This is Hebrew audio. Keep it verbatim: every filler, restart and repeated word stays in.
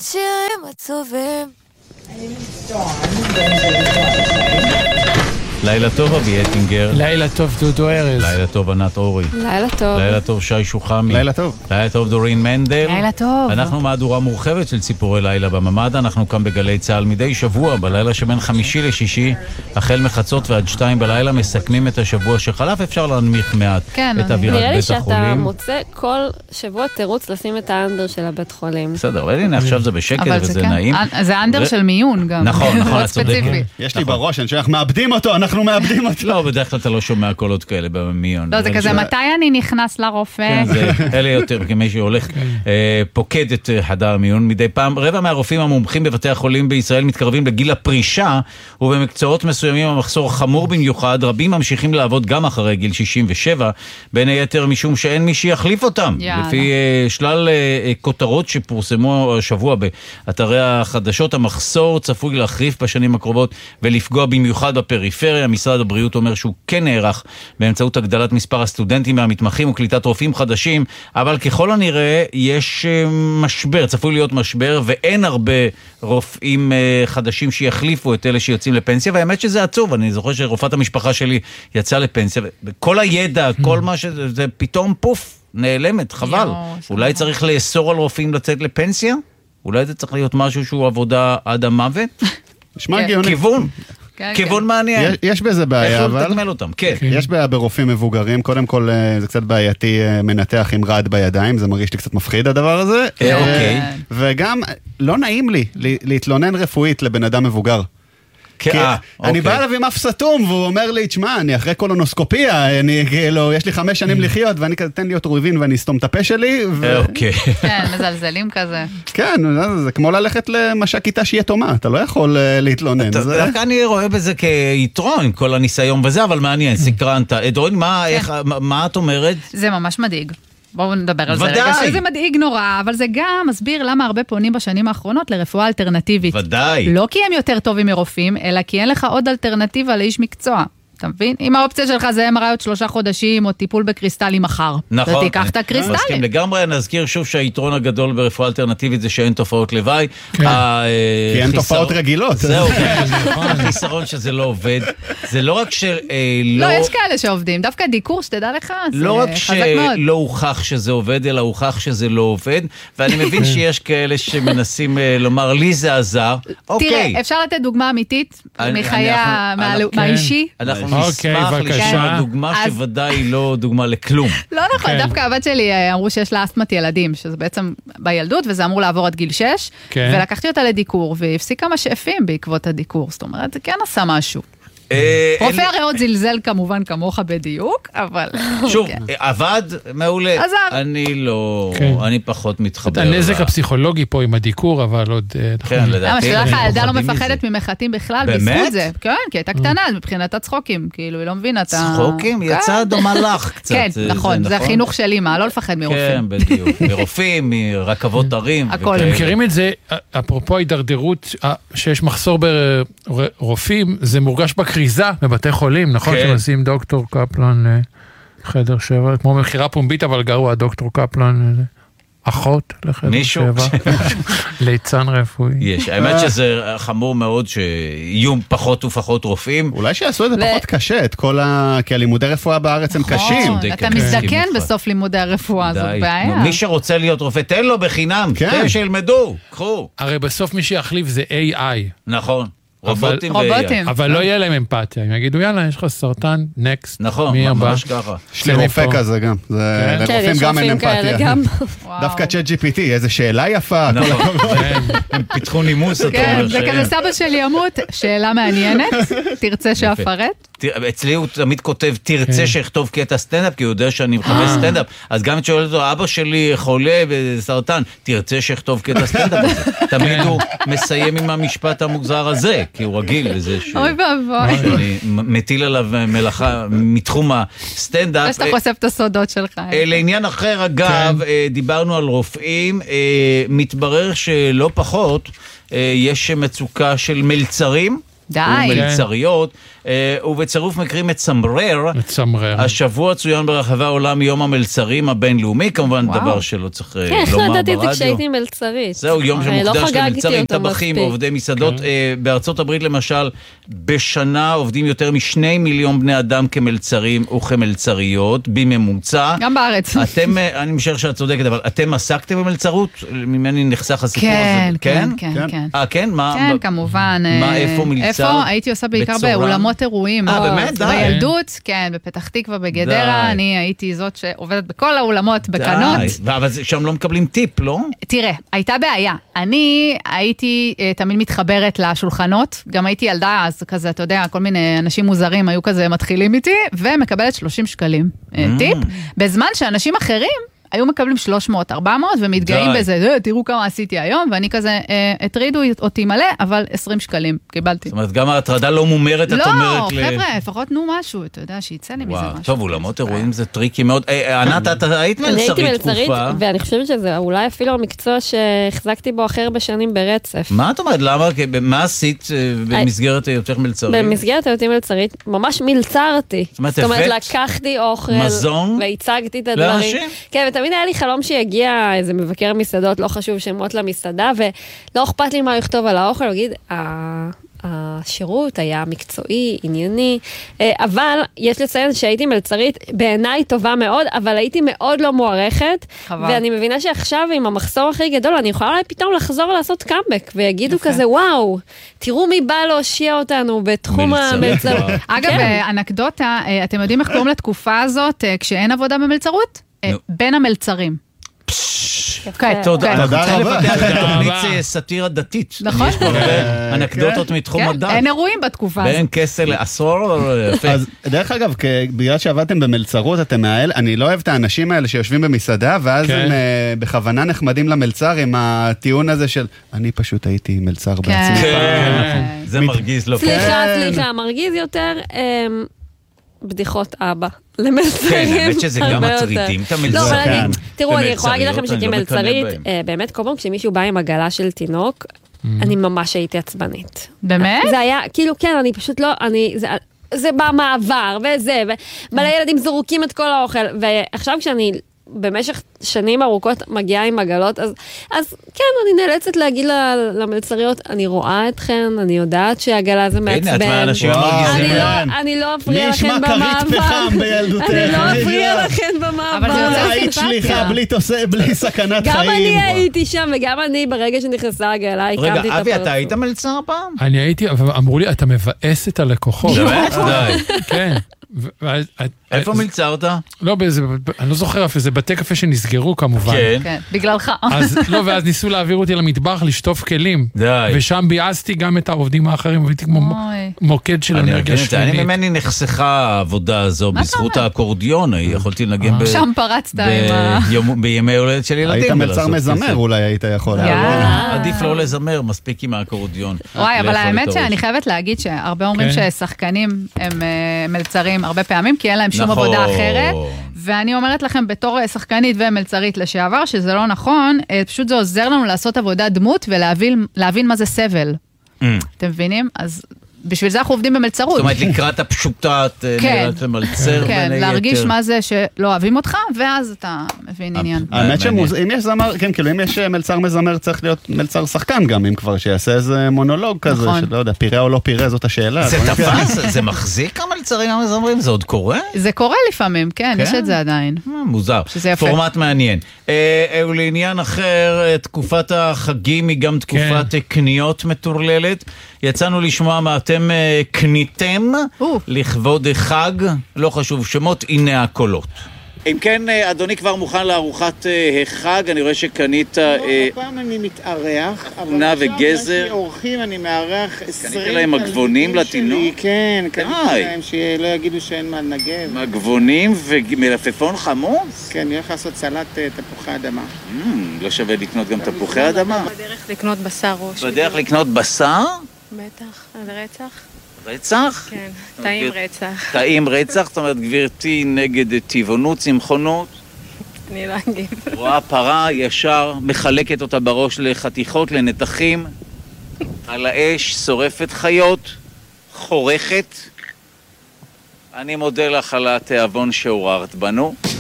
שירים עצובים. לילה טוב אבי אטינגר. לילה טוב דודו ארז. לילה טוב ענת אורי. לילה טוב. לילה טוב שי שוחמי. לילה טוב. לילה טוב דורין מנדל. לילה טוב. אנחנו מהדורה מורחבת של ציפורי לילה בממד. אנחנו כאן בגלי צהל מדי שבוע בלילה שבין חמישי לשישי החל מחצות ועד שתיים בלילה מסכמים את השבוע שחלף. אפשר להנמיך מעט כן, את אווירת נראה לי בית שאתה החולים. מוצא כל שבוע תירוץ לשים את האנדר של הבית חולים. בסדר, אבל הנה עכשיו זה בשקט אבל זה וזה כן. נעים. זה אנדר ו- של מיון גם. נכון, נכון, מאוד את צודקת. ספציפי. יש לי בראש, אני שאנחנו מאבדים אותו, אנחנו מאבדים אותו. לא, בדרך כלל אתה לא שומע קולות כאלה במיון. לא, זה אבל כזה, זה- מתי אני נכנס לרופא? כן, זה, אלה יותר כמי שהולך אה, פוקד את אה, חדר המיון מדי פעם. רבע מהרופאים המומחים בבתי החולים בישראל מתקרבים לגיל הפרישה, ובמקצועות מסוימים המחסור חמור במיוחד. רבים ממשיכים לעבוד גם אחרי גיל שישים ושבע, בין היתר משום שאין מי שיחליף אותם. יאללה. לפי אה, שלל אה, כותרות שפורסמו השבוע באתרי החדשות, המחסור צפוי להחריף בשנים הקרובות ולפגוע במיוחד בפריפריה. משרד הבריאות אומר שהוא כן נערך באמצעות הגדלת מספר הסטודנטים והמתמחים וקליטת רופאים חדשים, אבל ככל הנראה יש אה, משבר, צפוי להיות משבר, ואין הרבה רופאים אה, חדשים שיחליפו את אלה שיוצאים לפנסיה, והאמת שזה עצוב. אני זוכר שרופאת המשפחה שלי יצאה לפנסיה, וכל הידע, כל מה שזה, זה פתאום פוף, נעלמת, חבל. יו, אולי צריך לאסור על רופאים לצאת לפנסיה? אולי זה צריך להיות משהו שהוא עבודה עד המוות? נשמע כן. הגיוני. כיוון, כן, כיוון מעניין. יש- יש בזה איך בעיה, לא אבל לתגמל אותם? כן. יש בעיה ברופאים מבוגרים. קודם כל, אה, זה קצת בעייתי אה, מנתח עם רעד בידיים, זה מרגיש לי קצת מפחיד הדבר הזה. אה, אה, אוקיי. וגם, לא נעים לי ל- להתלונן רפואית לבן אדם מבוגר. כן, כי אה, אני אוקיי. בא אליו עם אף סתום, והוא אומר לי, תשמע, אני אחרי קולונוסקופיה, אני כאילו, יש לי חמש שנים לחיות, ואני כזה, תן לי אוטרוביבין ואני אסתום את הפה שלי, ו- אוקיי. כן, מזלזלים כזה. כן, זה- זה כמו ללכת למשק כיתה שיהיה תומה, אתה לא יכול אה, להתלונן. אתה- זה- דווקא אני רואה בזה כיתרון, כל הניסיון וזה, אבל מעניין, סקרנת. דורין, מה, איך, מה- מה את אומרת? זה ממש מדאיג. בואו נדבר על זה ודאי. רגע, שזה מדאיג נורא, אבל זה גם מסביר למה הרבה פונים בשנים האחרונות לרפואה אלטרנטיבית. ודאי. לא כי הם יותר טובים מרופאים, אלא כי אין לך עוד אלטרנטיבה לאיש מקצוע. אתה מבין? אם האופציה שלך זה אם הרעיות שלושה חודשים, או טיפול בקריסטלים מחר. נכון. אתה תיקח את הקריסטלים. מסכים לגמרי, נזכיר שוב שהיתרון הגדול ברפואה אלטרנטיבית זה שאין תופעות לוואי. כן. ה- כי אין חיסרון- תופעות רגילות. זהו, כן. החיסרון שזה לא עובד. זה לא רק שלא... לא, יש כאלה שעובדים. דווקא דיקור, שתדע לך, זה לא רק חזק מאוד. שלא הוכח שזה עובד, אלא הוכח שזה לא עובד, ואני מבין שיש כאלה שמנסים אה, לומר, לי זה עזר. אוקיי. תראה, אפשר לתת דוגמה אמיתית אני- מחיי אנחנו- ה- מה- אנחנו- מהאישי? אנחנו אוקיי, נשמח בבקשה. לשמוע דוגמה אז- שוודאי היא לא דוגמה לכלום. לא נכון, כן. דווקא הבת שלי אה, אמרו שיש לה אסתמת ילדים, שזה בעצם בילדות, וזה אמור לעבור עד גיל שש, כן. ולקחתי אותה לדיקור, והיא הפסיקה משאפים בעקבות הדיקור, זאת אומרת, זה כן עשה משהו. אה, רופא אין- הריאות זלזל כמובן כמוך בדיוק, אבל... שוב, כן. עבד, מעולה. עזר. אני לא, כן. אני פחות מתחבר. הנזק ל- הפסיכולוגי פה עם הדיקור, אבל עוד... אה, אנחנו- כן, לדעתי. למה, שתדע לך, הילדה לא פוחדים מפחדת מזה. ממחטים בכלל, באמת? בזכות זה. כן, כי הייתה קטנה, אז מבחינת הצחוקים, כאילו, היא לא מבינה את ה... צחוקים? כן. יצא דומה לך קצת. כן, זה- נכון, זה החינוך שלי, מה, לא לפחד כן, מרופאים. בדיוק. מרופאים, מרכבות הרים. הכל. וכאלה. אתם מכירים את זה, אפרופו הידרדרות, אה, שיש מחסור ברופאים, זה מורגש בקריזה בבתי חולים, נכון? כן. שמשים דוקטור קפלן לחדר שבע, כמו מחירה פומבית, אבל גרוע, דוקטור קפלן, אה, אחות לחדר מישהו? שבע, ליצן רפואי. יש, האמת שזה חמור מאוד שיהיו פחות ופחות רופאים. אולי שיעשו את זה ו- פחות קשה, את כל ה... כי הלימודי רפואה בארץ הם קשים. נכון, צודקת, אתה כן. מזדקן מסכים איתך. בסוף לימודי הרפואה, זאת די. בעיה. מי שרוצה להיות רופא, תן לו בחינם. כן. תן שילמדו, קחו. הרי בסוף מי שיחליף זה איי איי, נכון. אבל- רובוטים. רובוטים. אבל לא יהיה להם אמפתיה, הם יגידו יאללה, יש לך סרטן, נקסט, נכון, מי הבא? ממש ככה. יש לי רופא מפה. כזה גם. זה- כן? כן, לרופאים יש גם אין רופאים כאלה אמפתיה. גם. וואו. דווקא צ'אט ג'י פי טי, איזה שאלה יפה. כל נכון. הכבוד. הם פיתחו נימוס, אתה כן, אומר. זה שאין. כזה סבא שלי ימות, שאלה מעניינת, תרצה שאפרט? תראה, אצלי הוא תמיד כותב, תרצה שיכתוב קטע סטנדאפ, כי הוא יודע שאני מחפש סטנדאפ. אז גם את שואלת אותו, אבא שלי חולה בסרטן, תרצה שיכתוב קטע סטנדאפ הזה. תמיד הוא מסיים עם המשפט המוזר הזה, כי הוא רגיל לזה ש... אוי ואבוי. שאני מטיל עליו מלאכה מתחום הסטנדאפ. זה שאתה חושף את הסודות שלך. אה, לעניין אחר, אגב, אה, דיברנו על רופאים, אה, מתברר שלא פחות, אה, יש מצוקה של מלצרים, די. ומלצריות, ובצירוף מקרים מצמרר, מצמרר. השבוע צוין ברחבי העולם יום המלצרים הבינלאומי, כמובן וואו. דבר שלא צריך כן, איך לומר לא ידעתי את זה ברדיו. כשהייתי מלצרית. זהו יום הרי לא שמוקדש חגגתי למלצרים, אותו טבחים, מספיק. עובדי מסעדות. אה, בארצות הברית למשל, בשנה עובדים יותר משני מיליון בני אדם כמלצרים וכמלצריות, בממוצע. גם בארץ. אתם, אה, אני משער שאת צודקת, אבל אתם עסקתם במלצרות? ממני נחסך הסיפור כן, הזה. כן, כן, כן. אה, כן? מה? כן, ב- כמובן. מה, אה, איפה מלצר? איפה? הייתי עושה בעיקר בצורן? באולמות אירועים. אה, באמת? די. בילדות, כן, בפתח תקווה, בגדרה, די. אני הייתי זאת שעובדת בכל האולמות בקנות. די. אבל זה- שם לא מקבלים טיפ, לא? תראה, הייתה בעיה. אני הייתי אה, תמיד מתחברת לשולחנות, גם הייתי ילדה, אז כזה, אתה יודע, כל מיני אנשים מוזרים היו כזה מתחילים איתי, ומקבלת שלושים שקלים אה, טיפ, בזמן שאנשים אחרים היו מקבלים שלוש מאות ארבע מאות ומתגאים די. בזה, "אה, תראו כמה עשיתי היום", ואני כזה, אה, הטרידו אותי מלא, אבל עשרים שקלים קיבלתי. זאת אומרת, גם ההטרדה לא מומרת, את לא, אומרת ל... חבר'ה, לפחות נו משהו, אתה יודע, שיצא לי מזה וואו, משהו. טוב, אולמות אירועים זה טריקי מאוד. אה, ענת, את היית אני הייתי מלצרית מלצרית, תקופה. ואני חושבת שזה אולי אפילו המקצוע שהחזקתי בו הכי הרבה שנים ברצף. מה את אומרת? למה? כי- מה עשית אה, במסגרת היותך מלצרית? במסגרת היותי מלצרית, ממש מלצרתי. זאת אומרת, זאת אומרת, הבאת לקחתי אוכל, מזון והצגתי את הדברים. לאנשים? כן, ותמיד היה לי חלום שיגיע איזה מבקר מסעדות, לא חשוב שמות למסעדה, ולא אכפת לי מה יכתוב על האוכל, הוא יגיד, "ה- השירות היה מקצועי, ענייני, אה, אבל יש לציין שהייתי מלצרית בעיניי טובה מאוד, אבל הייתי מאוד לא מוערכת, חבל. ואני מבינה שעכשיו עם המחסור הכי גדול, אני יכולה אולי פתאום לחזור לעשות קאמבק, ויגידו יפה. כזה, וואו, תראו מי בא להושיע אותנו בתחום מלצרית, המלצרות. וואו. אגב, אה, אנקדוטה, אה, אתם יודעים איך קוראים לתקופה הזאת, אה, כשאין עבודה במלצרות? אה, נו. בין המלצרים. כן, תודה, כן. אנחנו תודה צריכים רבה. לפתח את תודה תוכנית רבה. אה, סאטירה דתית. נכון. יש פה הרבה אנקדוטות מתחום כן, הדת. אין אירועים בתקופה הזאת. בין כסל לעשור, יפה. אז דרך אגב, כ- בגלל שעבדתם במלצרות, אתם מהאל, אני לא אוהב את האנשים האלה שיושבים במסעדה, ואז כן. הם אה, בכוונה נחמדים למלצר עם הטיעון הזה של, אני פשוט הייתי מלצר בעצמי. כן, כן. זה מת- מרגיז לא סליחה, כן. סליחה, מרגיז יותר אמ, בדיחות אבא. למלצרים. כן, האמת שזה גם הרבה יותר. מטרידים את לא, אבל המלצרים. אני, תראו, אני יכולה להגיד לכם ומלצריות, אני לא מקנא שכמלצרית, בהם. אה, באמת, כל פעם כשמישהו בא עם עגלה של תינוק, אני ממש הייתי עצבנית. באמת? זה היה, כאילו, כן, אני פשוט לא, אני, זה, זה במעבר, וזה, ומלא ילדים זורקים את כל האוכל, ועכשיו כשאני במשך שנים ארוכות מגיעה עם עגלות, אז, אז כן, אני נאלצת להגיד ל- למלצריות, אני רואה אתכן, אני יודעת שהעגלה זה מעצבן. הנה, את מהאנשים וואו. המרגיזים. אני כן. לא, אני לא מי אפריע ישמע לכם כרית במעבר. פחם בילדותך? אני לא אפריע אה. לכם במעבר. אבל זה יוצר היית סימפתיה. שליחה בלי תוסע- בלי סכנת גם חיים. אני הייתי שם, וגם אני ברגע שנכנסה העגלה, הקמתי את רגע, אבי, הפרצוף. אתה היית מלצר פעם? אני הייתי, אבל אמרו לי, אתה מבאס את הלקוחות. באמת? די. כן. ו- ואז- איפה מלצרת? לא, באיזה, אני לא זוכר, איזה בתי קפה שנסגרו כמובן. כן. כן, בגללך. אז לא, ואז ניסו להעביר אותי למטבח לשטוף כלים. די. ושם ביאסתי גם את העובדים האחרים, והייתי כמו אוי. מוקד של אני אנרגיה מבין את זה, אני שלילית. ממני נחסכה העבודה הזו מה אתה בזכות אומר? האקורדיון, יכולתי לנגן ב- שם פרצת עם ה... ביום- בימי הולדת של ילדים. היית מלצר ולעשות מזמר, כסף. אולי היית יכול. יאללה. עדיף לא לזמר, מספיק עם האקורדיון. וואי, אבל לאכול את האמת הראש. שאני חייבת להגיד שהרבה אומרים כן. ששחקנים הם אה, מלצרים הרבה פעמים, כי אין להם שום נכון. עבודה אחרת. ואני אומרת לכם בתור אה, שחקנית ומלצרית לשעבר, שזה לא נכון, אה, פשוט זה עוזר לנו לעשות עבודת דמות ולהבין להבין מה זה סבל. Mm. אתם מבינים? אז בשביל זה אנחנו עובדים במלצרות. זאת אומרת, לקראת הפשוטה, את אה, כן. נראית למלצר כן, בין להרגיש היתר. מה זה שלא אוהבים אותך, ואז אתה מבין עניין. האמת מעניין. שאם יש זמר, כן, כאילו אם יש מלצר מזמר צריך להיות מלצר שחקן גם, אם כבר שיעשה איזה מונולוג כזה, נכון. שלא יודע, פירה או לא פירה, זאת השאלה. זה תפס? זה מחזיק המלצרים המזמרים? זה עוד קורה? זה קורה לפעמים, כן, כן? יש את זה עדיין. אה, מוזר. שזה יפה. פורמט מעניין. אה, אה, ולעניין אחר, אה, תקופת החגים היא גם תקופת כן. אה, קניות מטורללת. יצאנו לשמוע מה אתם אה, קניתם או. לכבוד חג, לא חשוב שמות, הנה הקולות. אם כן, אה, אדוני כבר מוכן לארוחת אה, חג, אני רואה שקנית... אה, הפעם אני מתארח, אבל תמונה עכשיו וגזר. יש לי אורחים, אני מארח עשרים להם מגבונים תלמידים לתינוק? שלי, כן, קניתי די. להם שלא יגידו שאין מה לנגב. מגבונים ומלפפון חמוץ? כן, אני הולך לעשות סלט אה, תפוחי אדמה. Mm, לא שווה לקנות גם תפוחי אדמה. בדרך לקנות בשר ראש. בדרך לקנות בשר? בטח, על רצח? רצח? כן, טעים רצח. טעים רצח, זאת אומרת, גברתי נגד טבעונות, צמחונות, אני לא אגיד. רואה פרה ישר, מחלקת אותה בראש לחתיכות, לנתחים, על האש, שורפת חיות, חורכת. אני מודה לך על התיאבון שעוררת בנו.